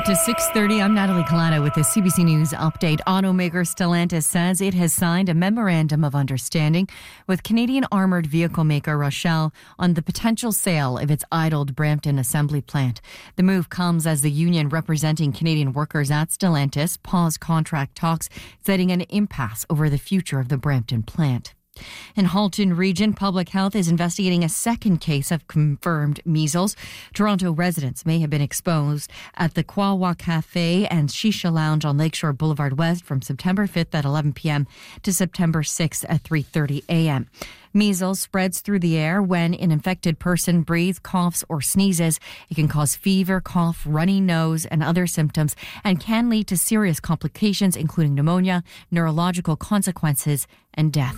up to 6:30. I'm Natalie Collado with the CBC News update. Automaker Stellantis says it has signed a memorandum of understanding with Canadian armoured vehicle maker Rochelle on the potential sale of its idled Brampton assembly plant. The move comes as the union representing Canadian workers at Stellantis paused contract talks, citing an impasse over the future of the Brampton plant. In Halton Region, Public Health is investigating a second case of confirmed measles. Toronto residents may have been exposed at the Quawa Cafe and Shisha Lounge on Lakeshore Boulevard West from September 5th at 11 p.m. to September 6th at 3:30 a.m. Measles spreads through the air when an infected person breathes, coughs, or sneezes. It can cause fever, cough, runny nose, and other symptoms, and can lead to serious complications, including pneumonia, neurological consequences, and death.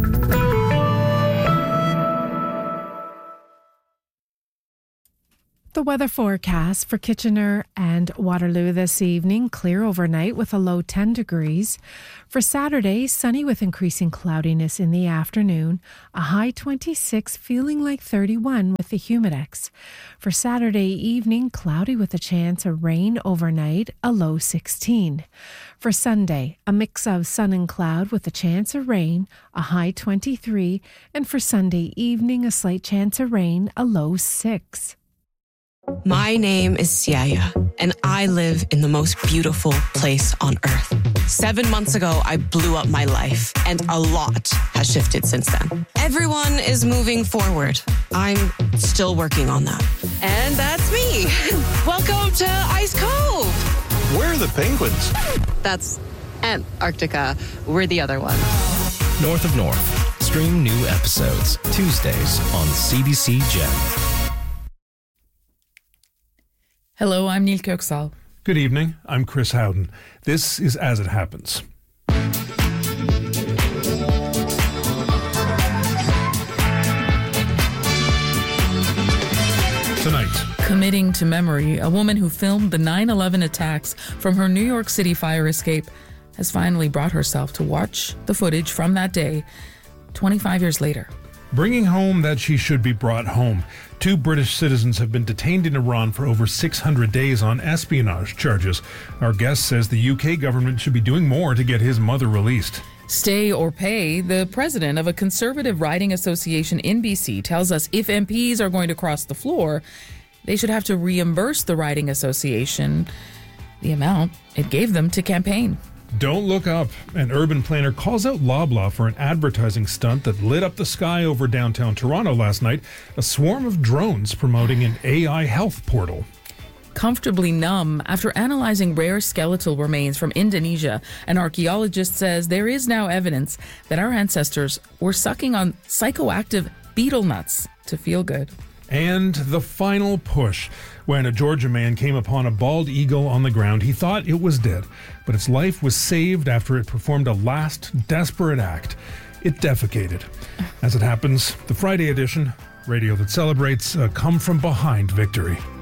The weather forecast for Kitchener and Waterloo this evening, clear overnight with a low 10 degrees. For Saturday, sunny with increasing cloudiness in the afternoon, a high 26, feeling like 31 with the humidex. For Saturday evening, cloudy with a chance of rain overnight, a low 16. For Sunday, a mix of sun and cloud with a chance of rain, a high 23. And for Sunday evening, a slight chance of rain, a low 6. My name is Siaya, and I live in the most beautiful place on earth. 7 months ago, I blew up my life, and a lot has shifted since then. Everyone is moving forward. I'm still working on that. And that's me. Welcome to Ice Cove. Where are the penguins? That's Antarctica. We're the other one. North of North. Stream new episodes Tuesdays on CBC Gem. Hello, I'm Neil Kirksall. Good evening, I'm Chris Howden. This is As It Happens. Tonight. Committing to memory, a woman who filmed the 9/11 attacks from her New York City fire escape has finally brought herself to watch the footage from that day 25 years later. Bringing home that she should be brought home. 2 British citizens have been detained in Iran for over 600 days on espionage charges. Our guest says the UK government should be doing more to get his mother released. Stay or pay, the president of a conservative riding association in BC tells us if MPs are going to cross the floor, they should have to reimburse the riding association the amount it gave them to campaign. Don't look up. An urban planner calls out Loblaw for an advertising stunt that lit up the sky over downtown Toronto last night. A swarm of drones promoting an AI health portal. Comfortably numb after analyzing rare skeletal remains from Indonesia, an archaeologist says there is now evidence that our ancestors were sucking on psychoactive betel nuts to feel good. And the final push. When a Georgia man came upon a bald eagle on the ground, he thought it was dead, but its life was saved after it performed a last desperate act. It defecated. As It Happens, the Friday edition, radio that celebrates a come-from-behind victory.